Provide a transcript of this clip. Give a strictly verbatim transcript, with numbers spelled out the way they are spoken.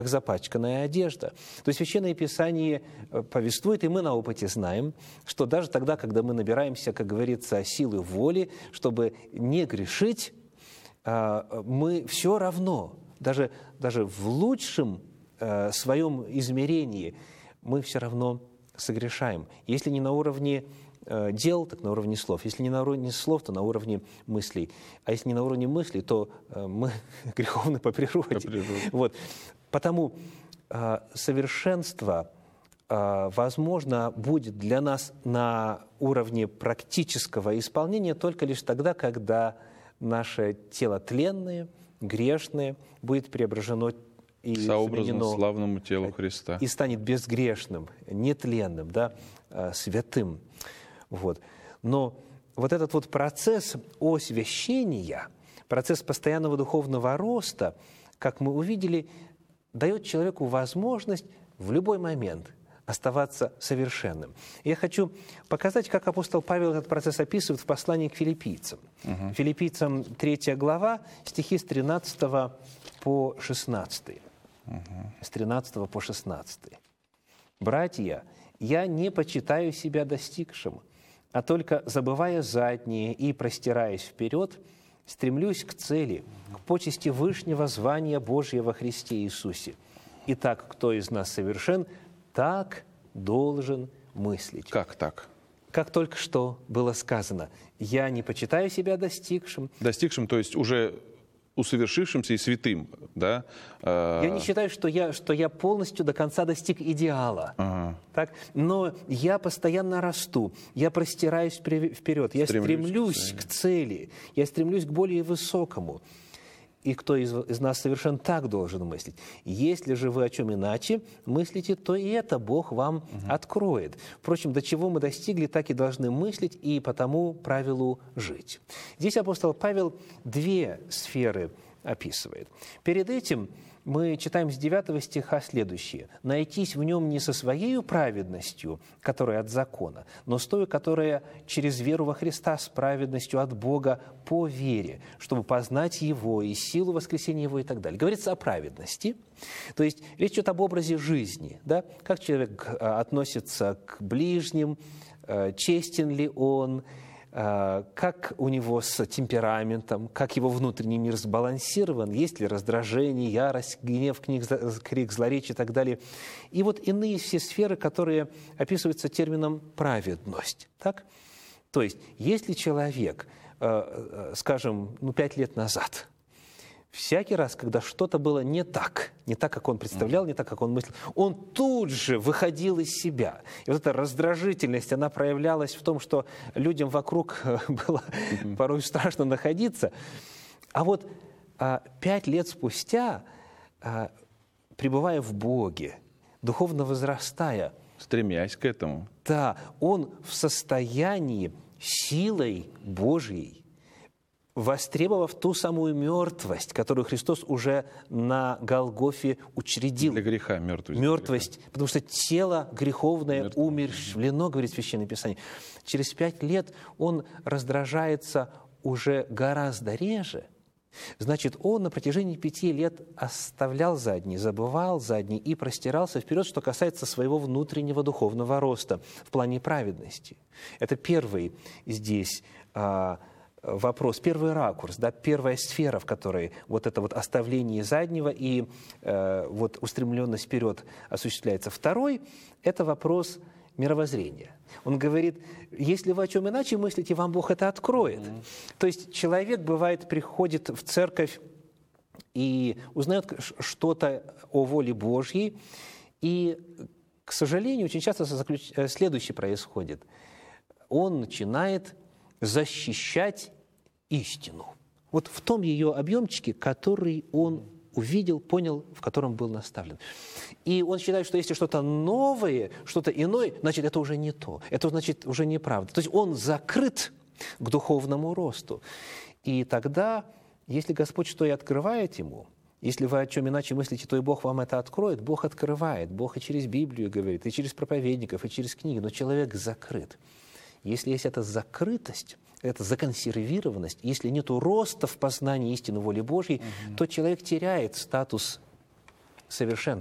как запачканная одежда. То есть Священное Писание повествует, и мы на опыте знаем, что даже тогда, когда мы набираемся, как говорится, силы воли, чтобы не грешить, мы все равно, даже, даже в лучшем своем измерении, мы все равно согрешаем. Если не на уровне дел, так на уровне слов. Если не на уровне слов, то на уровне мыслей. А если не на уровне мыслей, то мы греховны по природе. По природе. Вот. Потому э, совершенство, э, возможно, будет для нас на уровне практического исполнения только лишь тогда, когда наше тело тленное, грешное, будет преображено и сообразно славному телу Христа. И станет безгрешным, нетленным, да, э, святым. Вот. Но вот этот вот процесс освящения, процесс постоянного духовного роста, как мы увидели, дает человеку возможность в любой момент оставаться совершенным. Я хочу показать, как апостол Павел этот процесс описывает в послании к филиппийцам. Угу. Филиппийцам третья глава, стихи с тринадцатого по шестнадцатый. Угу. С тринадцатого по шестнадцатый. «Братья, я не почитаю себя достигшим, а только, забывая заднее и простираясь вперед, стремлюсь к цели, к почести вышнего звания Божьего во Христе Иисусе. Итак, кто из нас совершен, так должен мыслить». Как так? Как только что было сказано, «Я не почитаю себя достигшим». Достигшим, то есть уже усовершившимся и святым, да? Я не считаю, что я, что я полностью до конца достиг идеала. Ага. Так? Но я постоянно расту, я простираюсь вперед, я стремлюсь, стремлюсь к цели, я стремлюсь к более высокому. И кто из, из нас совершенно так должен мыслить. Если же вы о чем иначе мыслите, то и это Бог вам угу. откроет. Впрочем, до чего мы достигли, так и должны мыслить и по тому правилу жить. Здесь апостол Павел две сферы описывает. Перед этим мы читаем с девятого стиха следующее. «Найтись в нем не со своей праведностью, которая от закона, но с той, которая через веру во Христа, с праведностью от Бога по вере, чтобы познать Его и силу воскресения Его» и так далее. Говорится о праведности. То есть речь идет об образе жизни. Да? Как человек относится к ближним, честен ли он, как у него с темпераментом, как его внутренний мир сбалансирован, есть ли раздражение, ярость, гнев, крик, злоречие и так далее. И вот иные все сферы, которые описываются термином «праведность». Так? То есть, если человек, скажем, ну, пять лет назад, всякий раз, когда что-то было не так, не так, как он представлял, не так, как он мыслил, он тут же выходил из себя. И вот эта раздражительность, она проявлялась в том, что людям вокруг было порой страшно находиться. А вот а, пять лет спустя, а, пребывая в Боге, духовно возрастая, стремясь к этому, да, он в состоянии силой Божьей, востребовав ту самую мертвость, которую Христос уже на Голгофе учредил. Для греха мертвость. Мертвость, потому что тело греховное Мертв... умерщвлено, говорит Священное Писание. Через пять лет он раздражается уже гораздо реже. Значит, он на протяжении пяти лет оставлял задний, забывал задний и простирался вперед, что касается своего внутреннего духовного роста в плане праведности. Это первый здесь а, вопрос, первый ракурс, да, первая сфера, в которой вот это вот оставление заднего и э, вот устремленность вперед осуществляется. Второй – это вопрос мировоззрения. Он говорит, если вы о чем иначе мыслите, вам Бог это откроет. Mm-hmm. То есть человек, бывает, приходит в церковь и узнает что-то о воле Божьей, и, к сожалению, очень часто следующее происходит. Он начинает защищать истину. Вот в том ее объемчике, который он увидел, понял, в котором был наставлен. И он считает, что если что-то новое, что-то иное, значит, это уже не то. Это значит уже неправда. То есть он закрыт к духовному росту. И тогда, если Господь что и открывает ему, если вы о чем иначе мыслите, то и Бог вам это откроет. Бог открывает. Бог и через Библию говорит, и через проповедников, и через книги. Но человек закрыт. Если есть эта закрытость, эта законсервированность, если нет роста в познании истины воли Божьей, угу. то человек теряет статус совершенства.